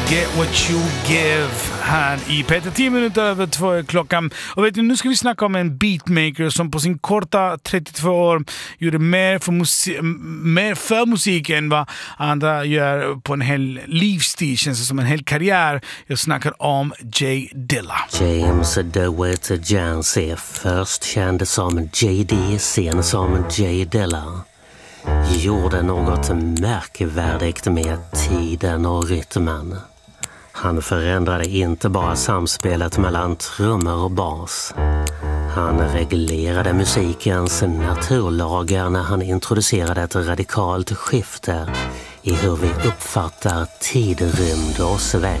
Get what you give här i Peter 10 minuter över 2 klockan. Och vet du, nu ska vi snacka om en beatmaker som på sin korta 32 år gjorde mer för musik än vad andra gör på en hel livsstil, känns som en hel karriär. Jag snackar om J Dilla. James DeWitt Jones är först känd som JD, sen som J Dilla. Gjorde något märkvärdigt med tiden och rytmen. Han förändrade inte bara samspelet mellan trummor och bas. Han reglerade musikens naturlagar när han introducerade ett radikalt skifte i hur vi uppfattar tid, rymd och sväng.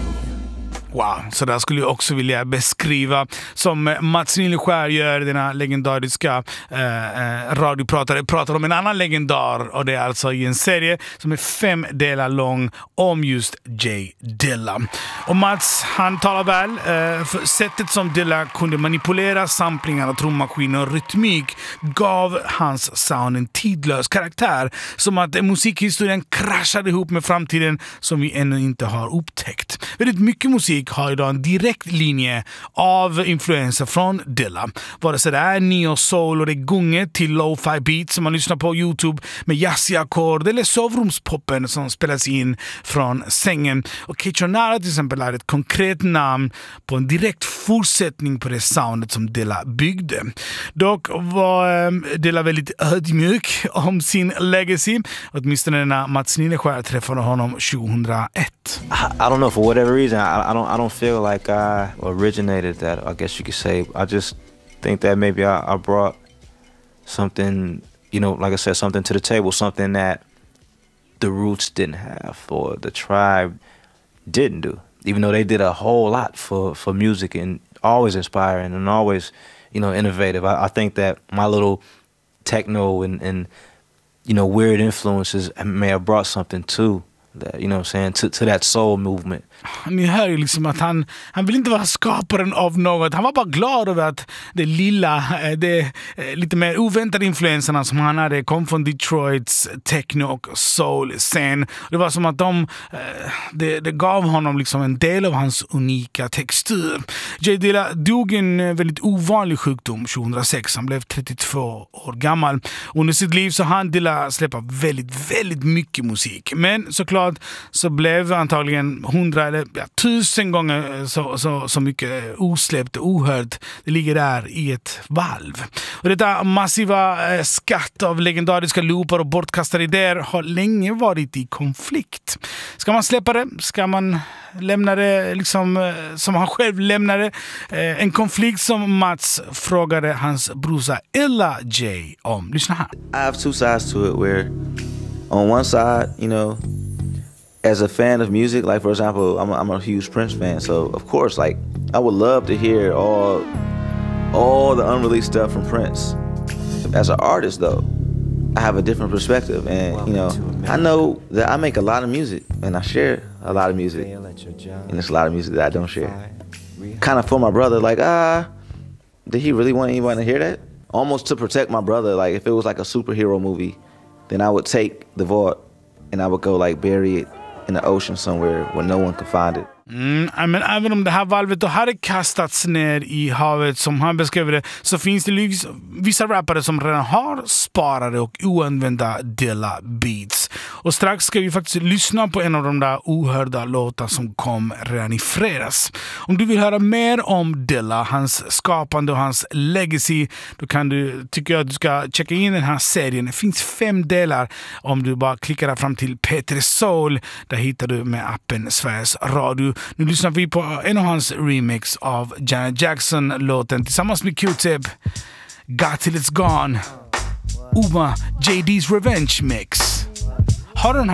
Wow, så där skulle jag också vilja beskriva som Mats Nileskär gör, denna legendariska radiopratare, pratar om en annan legendar, och det är alltså i en serie som är 5 delar lång om just J Dilla. Och Mats, han talar väl för sättet som Dilla kunde manipulera samplingar och trummaskiner och rytmik gav hans sound en tidlös karaktär, som att musikhistorien kraschade ihop med framtiden som vi ännu inte har upptäckt. Väldigt mycket musik har idag en direkt linje av influenser från Dilla. Vare sig det är neo soul och det gunget till lo-fi beats som man lyssnar på YouTube med jazziga ackord, eller sovrumspoppen som spelas in från sängen. Och Keychonara till exempel är ett konkret namn på en direkt fortsättning på det soundet som Dilla byggde. Dock var Dilla väldigt ödmjuk om sin legacy, åtminstone när Mats Nileskär träffade honom 2001. I don't know, for whatever reason, I don't feel like I originated that, I guess you could say. I just think that maybe I brought something, you know, like I said, something to the table, something that the Roots didn't have or the Tribe didn't do. Even though they did a whole lot for music and always inspiring and always, you know, innovative. I think that my little techno and you know, weird influences may have brought something to that, you know what I'm saying, to that soul movement. Ni hör ju liksom att han vill inte vara skaparen av något. Han var bara glad över att det lilla, det lite mer oväntade influenserna som han hade kom från Detroits techno och soul-scen. Det var som att det gav honom liksom en del av hans unika textur. J Dilla dog en väldigt ovanlig sjukdom 2006. Han blev 32 år gammal. Under sitt liv så hann Dilla släppa väldigt, väldigt mycket musik. Men såklart så blev antagligen 100 eller 1000 gånger så mycket osläppt och ohört. Det ligger där i ett valv. Och detta massiva skatt av legendariska loopar och bortkastade idéer har länge varit i konflikt. Ska man släppa det? Ska man lämna det liksom som han själv lämnade? En konflikt som Mats frågade hans brorsa Ella J om. Lyssna här. I have two sides to it where on one side, you know, as a fan of music, like for example, I'm a huge Prince fan, so of course, like I would love to hear all the unreleased stuff from Prince. As an artist, though, I have a different perspective, and you know, I know that I make a lot of music, and I share a lot of music, and there's a lot of music that I don't share. Kind of for my brother, like did he really want anyone to hear that? Almost to protect my brother, like if it was like a superhero movie, then I would take the vault and I would go like bury it in the ocean somewhere where no one could find it. Men även om det här valvet då hade kastats ner i havet som han beskrev det, så finns det vissa rappare som redan har sparade och oanvända Dilla beats. Och strax ska vi faktiskt lyssna på en av de där ohörda låtar som kom redan i fredags. Om du vill höra mer om Dilla, hans skapande och hans legacy, då tycker jag att du ska checka in den här serien. Det finns 5 delar. Om du bara klickar där fram till Peter Soul, där hittar du med appen Sveriges Radio. Nu lyssnar vi på en av hans remix av Janet Jackson-låten tillsammans med Q-Tip, Got Till It's Gone, Uma JD's Revenge Mix. Har du den här?